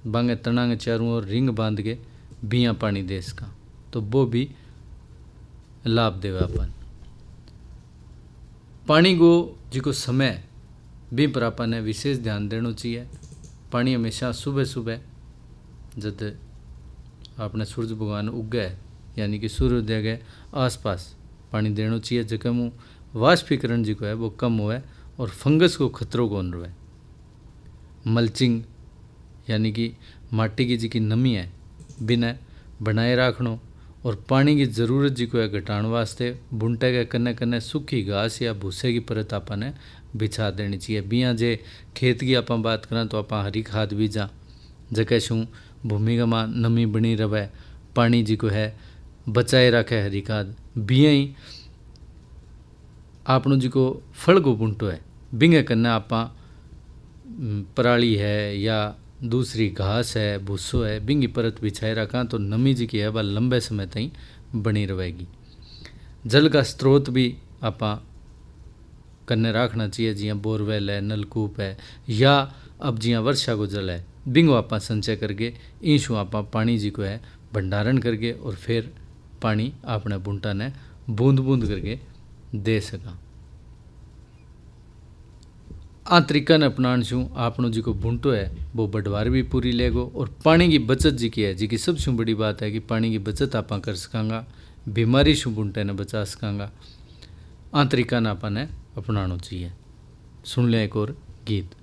बांगे तना के चारों ओर रिंग बांध के बिया पानी दे सका, तो वो भी लाभ देवे अपन। पानी को जिको समय भी पर अपन ने विशेष ध्यान देना चाहिए। पानी हमेशा सुबह सुबह जब अपने सूर्य भगवान उगे यानी कि सूर्योदय के आसपास पानी देना चाहिए, जगह में वाष्पीकरण जी को है वो कम हुए और फंगस को खतरों को रहे। मल्चिंग यानी कि माटी की जी की नमी है बिना बनाए रखना और पानी की ज़रूरत जी को है घटाने वास्ते बुंटे के कन्ने कन्ने सूखी घास या भूसे की परत आपने बिछा देनी चाहिए। बिया जे खेत की आप बात करें तो आप हरी खाद बीजा जगह शू भूमिका में नमी बनी रहे, पानी जी को है बचाए रखे हरी खाद। बिया ही आपनो जी को फल को बुंटो है बिंगे कन्ने आप पराली है या दूसरी घास है भूसो है बिंगी परत बिछाए रखा तो नमी जी की है वह लंबे समय तक बनी रहेगी। जल का स्रोत भी आप कन्ने रखना चाहिए, जियाँ बोरवेल है नलकूप है या अब जियाँ वर्षा को जल है बिंगो आप संचय करके ईशू आप पानी जी को है भंडारण करके और फिर पानी अपने बूंटा ने बूंद बूंद करके दे सका। आ तरीका ने अपनान छू आपनो जी को बूंटो है वो बढ़वार भी पूरी लेगो और पानी की बचत जी की है जी की सबसे बड़ी बात है कि पानी की बचत आप कर सकांगा, बीमारी शू बूंटे ने बचा सकांगा। आ तरीका ने अपने अपनाना चाहिए। सुन ले एक और गीत।